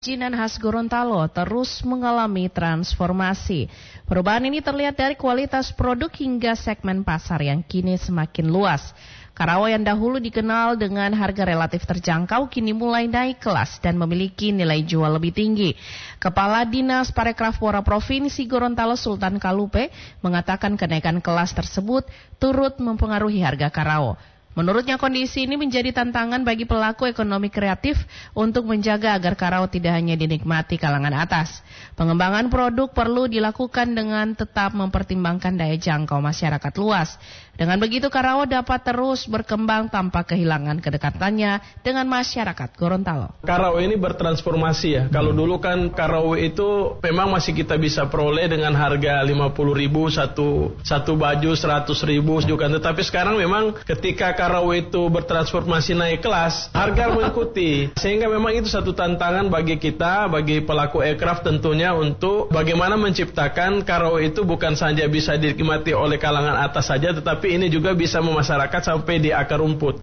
Kerajinan khas Gorontalo terus mengalami transformasi. Perubahan ini terlihat dari kualitas produk hingga segmen pasar yang kini semakin luas. Karawang yang dahulu dikenal dengan harga relatif terjangkau kini mulai naik kelas dan memiliki nilai jual lebih tinggi. Kepala Dinas Parekraf Wara Provinsi Gorontalo Sultan Kalupe mengatakan kenaikan kelas tersebut turut mempengaruhi harga Karawang. Menurutnya kondisi ini menjadi tantangan bagi pelaku ekonomi kreatif untuk menjaga agar Karawang tidak hanya dinikmati kalangan atas. Pengembangan produk perlu dilakukan dengan tetap mempertimbangkan daya jangkau masyarakat luas. Dengan begitu Karawang dapat terus berkembang tanpa kehilangan kedekatannya dengan masyarakat Gorontalo. Karawang ini bertransformasi ya. Kalau dulu kan Karawang itu memang masih kita bisa peroleh dengan harga 50.000 satu baju, 100.000 juga. Tetapi sekarang memang ketika Karawang itu bertransformasi naik kelas, harga mengikuti. Sehingga memang itu satu tantangan bagi kita, bagi pelaku aircraft tentunya untuk bagaimana menciptakan Karawang itu bukan saja bisa dinikmati oleh kalangan atas saja, tetapi ini juga bisa memasyarakat sampai di akar rumput.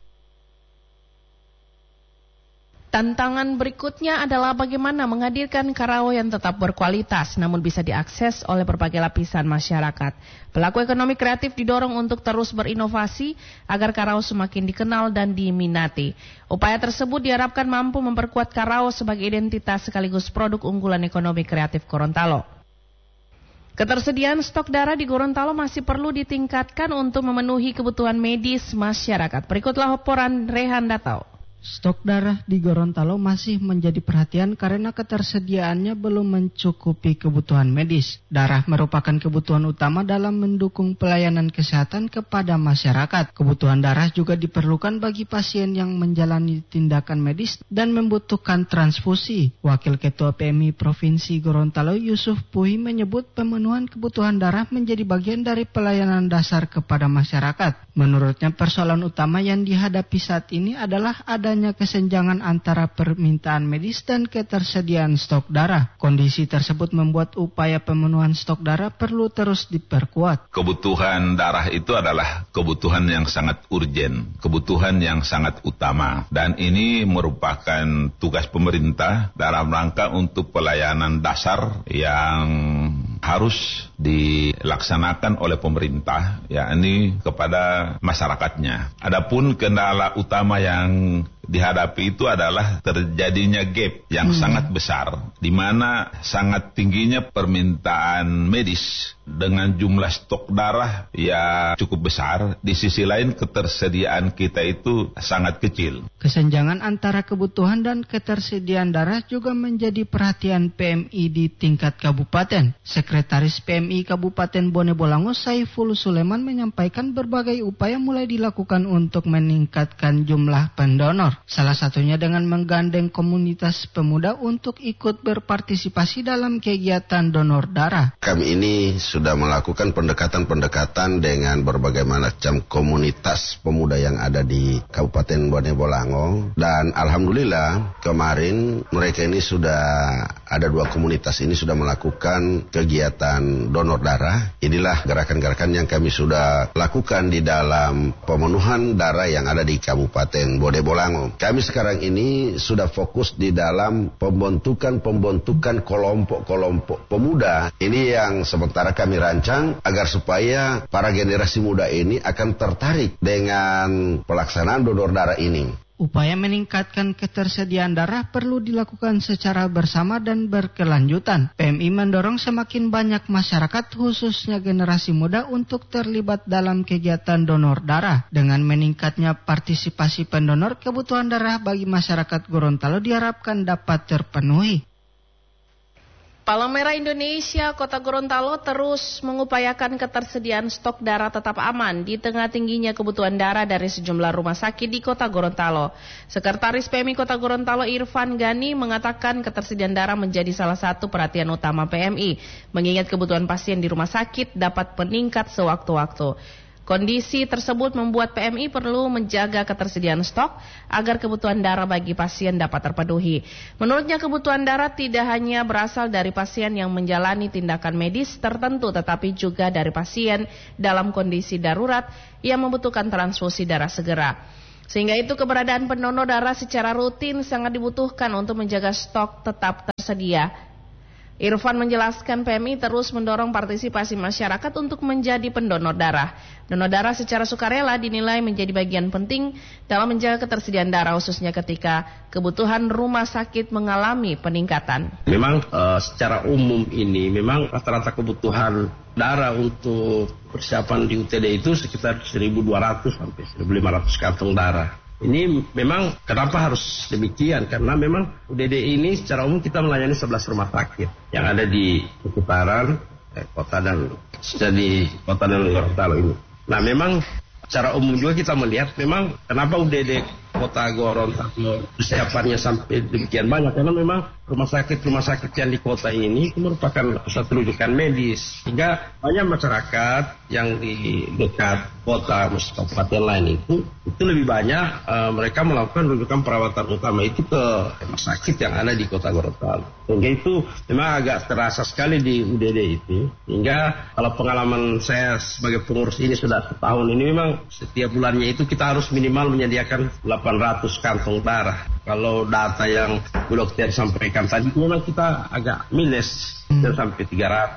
Tantangan berikutnya adalah bagaimana menghadirkan Karawang yang tetap berkualitas namun bisa diakses oleh berbagai lapisan masyarakat. Pelaku ekonomi kreatif didorong untuk terus berinovasi agar Karawang semakin dikenal dan diminati. Upaya tersebut diharapkan mampu memperkuat Karawang sebagai identitas sekaligus produk unggulan ekonomi kreatif Gorontalo. Ketersediaan stok darah di Gorontalo masih perlu ditingkatkan untuk memenuhi kebutuhan medis masyarakat. Berikutlah laporan Rehan Datau. Stok darah di Gorontalo masih menjadi perhatian karena ketersediaannya belum mencukupi kebutuhan medis. Darah merupakan kebutuhan utama dalam mendukung pelayanan kesehatan kepada masyarakat. Kebutuhan darah juga diperlukan bagi pasien yang menjalani tindakan medis dan membutuhkan transfusi. Wakil Ketua PMI Provinsi Gorontalo Yusuf Puhi menyebut pemenuhan kebutuhan darah menjadi bagian dari pelayanan dasar kepada masyarakat. Menurutnya persoalan utama yang dihadapi saat ini adalah adanya kesenjangan antara permintaan medis dan ketersediaan stok darah. Kondisi tersebut membuat upaya pemenuhan stok darah perlu terus diperkuat. Kebutuhan darah itu adalah kebutuhan yang sangat urgen, kebutuhan yang sangat utama. Dan ini merupakan tugas pemerintah dalam rangka untuk pelayanan dasar yang harus dilaksanakan oleh pemerintah, yakni kepada masyarakatnya. Adapun kendala utama yang dihadapi itu adalah terjadinya gap yang sangat besar, di mana sangat tingginya permintaan medis dengan jumlah stok darah yang cukup besar. Di sisi lain ketersediaan kita itu sangat kecil. Kesenjangan antara kebutuhan dan ketersediaan darah juga menjadi perhatian PMI di tingkat kabupaten. Sekretaris PMI Kabupaten Bone Bolango Saiful Suleman menyampaikan berbagai upaya mulai dilakukan untuk meningkatkan jumlah pendonor. Salah satunya dengan menggandeng komunitas pemuda untuk ikut berpartisipasi dalam kegiatan donor darah. Kami ini sudah melakukan pendekatan-pendekatan dengan berbagai macam komunitas pemuda yang ada di Kabupaten Bone Bolango. Dan alhamdulillah kemarin mereka ini sudah ada 2 komunitas ini sudah melakukan kegiatan donor darah. Inilah gerakan-gerakan yang kami sudah lakukan di dalam pemenuhan darah yang ada di Kabupaten Bone Bolango. Kami sekarang ini sudah fokus di dalam pembentukan kelompok-kelompok pemuda. Ini yang sementara kami rancang agar supaya para generasi muda ini akan tertarik dengan pelaksanaan donor darah ini. Upaya meningkatkan ketersediaan darah perlu dilakukan secara bersama dan berkelanjutan. PMI mendorong semakin banyak masyarakat khususnya generasi muda untuk terlibat dalam kegiatan donor darah. Dengan meningkatnya partisipasi pendonor, kebutuhan darah bagi masyarakat Gorontalo diharapkan dapat terpenuhi. Palang Merah Indonesia Kota Gorontalo terus mengupayakan ketersediaan stok darah tetap aman di tengah tingginya kebutuhan darah dari sejumlah rumah sakit di Kota Gorontalo. Sekretaris PMI Kota Gorontalo Irfan Gani mengatakan ketersediaan darah menjadi salah satu perhatian utama PMI, mengingat kebutuhan pasien di rumah sakit dapat meningkat sewaktu-waktu. Kondisi tersebut membuat PMI perlu menjaga ketersediaan stok agar kebutuhan darah bagi pasien dapat terpenuhi. Menurutnya kebutuhan darah tidak hanya berasal dari pasien yang menjalani tindakan medis tertentu, tetapi juga dari pasien dalam kondisi darurat yang membutuhkan transfusi darah segera. Sehingga itu keberadaan pendonor darah secara rutin sangat dibutuhkan untuk menjaga stok tetap tersedia. Irfan menjelaskan PMI terus mendorong partisipasi masyarakat untuk menjadi pendonor darah. Donor darah secara sukarela dinilai menjadi bagian penting dalam menjaga ketersediaan darah, khususnya ketika kebutuhan rumah sakit mengalami peningkatan. Memang secara umum ini memang rata-rata kebutuhan darah untuk persiapan di UTD itu sekitar 1.200 sampai 1.500 kantong darah. Ini memang kenapa harus demikian? Karena memang UDD ini secara umum kita melayani 11 rumah sakit yang ada di seputaran kota dan di kota dan Gorontalo ini. Nah, memang secara umum juga kita melihat memang kenapa UDD kota Gorontalo persiapannya sampai demikian banyak, karena memang rumah sakit yang di kota ini merupakan pusat rujukan medis, sehingga banyak masyarakat yang di dekat kota kabupaten lain itu lebih banyak mereka melakukan rujukan perawatan utama itu ke rumah sakit yang ada di kota Gorontalo. Sehingga itu memang agak terasa sekali di UDD itu. Hingga kalau pengalaman saya sebagai pengurus ini sudah setahun ini, memang setiap bulannya itu kita harus minimal menyediakan 800 kantong darah. Kalau data yang Bu Dokter sampaikan tadi memang kita agak minus sampai 300.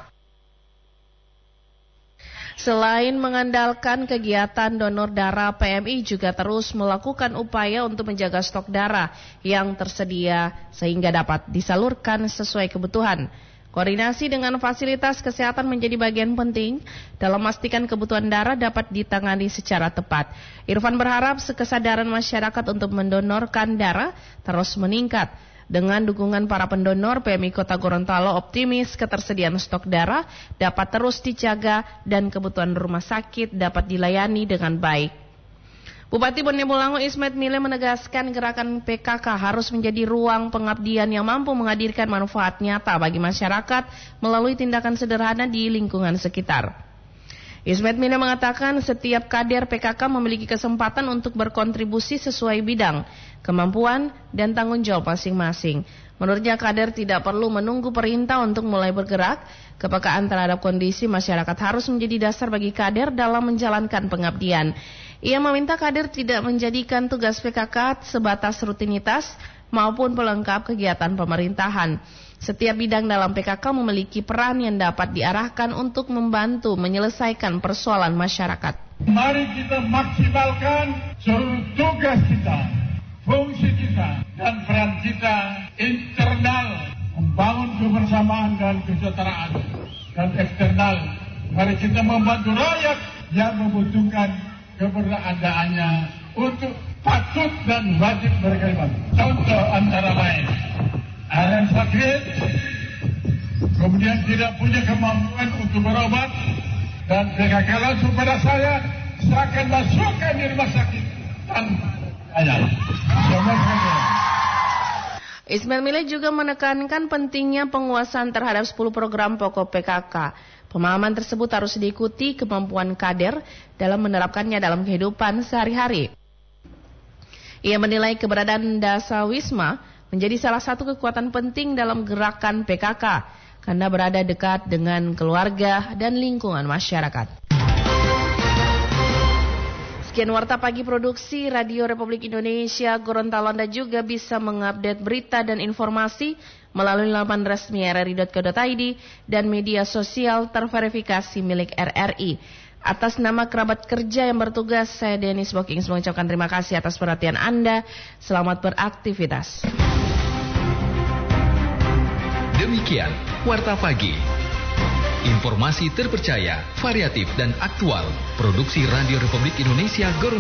Selain mengandalkan kegiatan donor darah, PMI juga terus melakukan upaya untuk menjaga stok darah yang tersedia sehingga dapat disalurkan sesuai kebutuhan. Koordinasi dengan fasilitas kesehatan menjadi bagian penting dalam memastikan kebutuhan darah dapat ditangani secara tepat. Irfan berharap kesadaran masyarakat untuk mendonorkan darah terus meningkat. Dengan dukungan para pendonor, PMI Kota Gorontalo optimis ketersediaan stok darah dapat terus dijaga dan kebutuhan rumah sakit dapat dilayani dengan baik. Bupati Bone Bolango Ismet Mile menegaskan gerakan PKK harus menjadi ruang pengabdian yang mampu menghadirkan manfaat nyata bagi masyarakat melalui tindakan sederhana di lingkungan sekitar. Ismet Mile mengatakan setiap kader PKK memiliki kesempatan untuk berkontribusi sesuai bidang, kemampuan, dan tanggung jawab masing-masing. Menurutnya kader tidak perlu menunggu perintah untuk mulai bergerak. Kepekaan terhadap kondisi masyarakat harus menjadi dasar bagi kader dalam menjalankan pengabdian. Ia meminta kader tidak menjadikan tugas PKK sebatas rutinitas maupun pelengkap kegiatan pemerintahan. Setiap bidang dalam PKK memiliki peran yang dapat diarahkan untuk membantu menyelesaikan persoalan masyarakat. Mari kita maksimalkan seluruh tugas kita, fungsi kita, dan peran kita internal membangun kebersamaan dan kesejahteraan, dan eksternal mari kita membantu rakyat yang membutuhkan keberadaannya untuk patut dan wajib mereka dibantu. Contoh antara lain, ada yang sakit, kemudian tidak punya kemampuan untuk berobat, dan PKK langsung pada saya akan masukkan di rumah sakit tanpa biaya. Ismail Mile juga menekankan pentingnya penguasaan terhadap 10 program pokok PKK. Pemahaman tersebut harus diikuti kemampuan kader dalam menerapkannya dalam kehidupan sehari-hari. Ia menilai keberadaan Dasawisma menjadi salah satu kekuatan penting dalam gerakan PKK karena berada dekat dengan keluarga dan lingkungan masyarakat. Sekian Warta Pagi Produksi Radio Republik Indonesia Gorontalo. Anda juga bisa mengupdate berita dan informasi melalui laman resmi rri.co.id dan media sosial terverifikasi milik RRI. Atas nama kerabat kerja yang bertugas, saya Denis Bokings mengucapkan terima kasih atas perhatian Anda. Selamat beraktivitas. Demikian Warta Pagi. Informasi terpercaya, variatif dan aktual. Produksi Radio Republik Indonesia Gorontalo.